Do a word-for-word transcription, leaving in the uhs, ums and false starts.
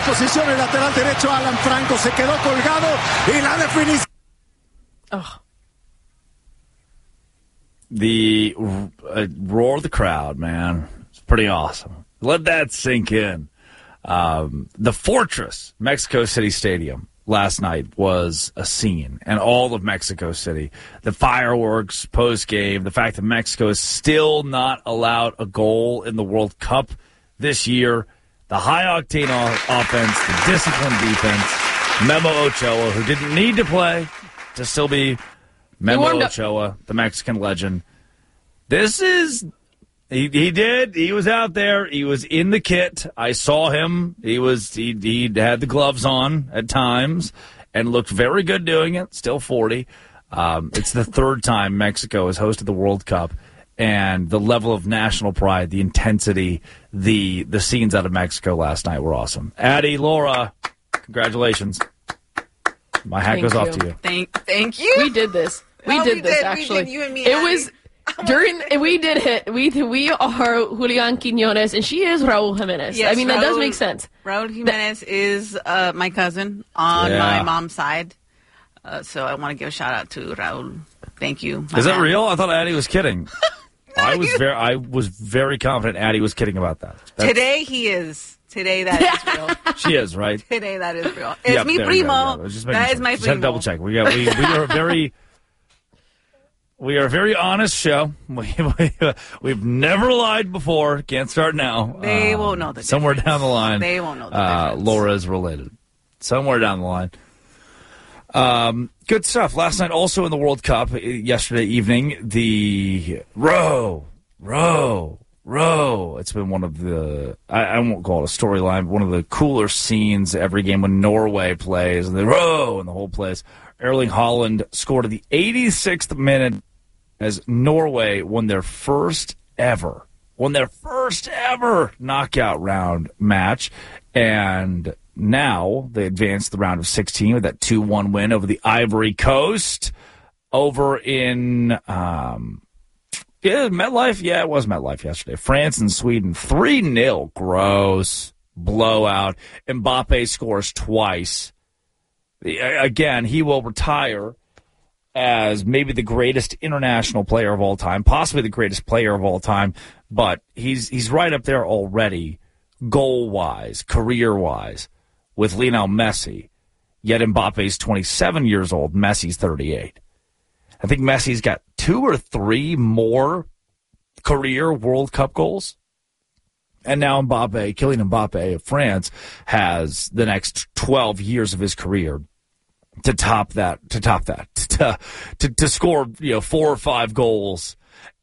posición el lateral derecho Alan Franco, se quedó colgado y la definición. Oh. The uh, roar of the crowd, man. It's pretty awesome. Let that sink in. Um, the Fortress, Mexico City Stadium, last night was a scene, and all of Mexico City. The fireworks post-game, the fact that Mexico is still not allowed a goal in the World Cup this year, the high-octane o- offense, the disciplined defense, Memo Ochoa, who didn't need to play to still be Memo Ochoa, the Mexican legend. This is... He he did. He was out there. He was in the kit. I saw him. He was he he had the gloves on at times and looked very good doing it. Still forty. Um, it's the third time Mexico has hosted the World Cup, and the level of national pride, the intensity, the the scenes out of Mexico last night were awesome. Addie, Laura, congratulations. My hat Thank goes you. off to you. Thank thank you. We did this. We Oh, did we this did. We actually. did. You and me, it Abby. was during we did it. We we are Julian Quinones and she is Raul Jimenez. Yes, I mean that does Raul- make sense. Raul Jimenez is uh, my cousin on Yeah. my mom's side. Uh, so I want to give a shout out to Raul. Thank you. my Is that man. real? I thought Addie was kidding. I was very I was very confident Addie was kidding about that. That's- Today he is. Today that is real. She is, right? Today that is real. It's Yep, me there we go, primo. yeah, I was just making That sure. is my Just had to primo. double check. We got we, we are a very we are a very honest show. We, we we've never lied before. Can't start now. They Um, won't know the somewhere difference. down the line. They won't know the uh, difference. Laura is related. Somewhere down the line. Um, good stuff. Last night, also in the World Cup, uh, yesterday evening, the row, row, row. It's been one of the, I, I won't call it a storyline, but one of the cooler scenes every game when Norway plays, and the row and the whole place. Erling Haaland scored at the eighty-sixth minute as Norway won their first ever, won their first ever knockout round match, and now they advanced the round of sixteen with that two one win over the Ivory Coast over in um, yeah, MetLife. Yeah, it was MetLife yesterday. France and Sweden three nil. Gross blowout. Mbappe scores twice. Again, he will retire as maybe the greatest international player of all time, possibly the greatest player of all time, but he's he's right up there already, goal-wise, career-wise, with Lionel Messi. Yet Mbappe's twenty-seven years old, Messi's thirty-eight. I think Messi's got two or three more career World Cup goals. And now Mbappe, Kylian Mbappe of France, has the next twelve years of his career to top that, to top that, to, to, to score, you know, four or five goals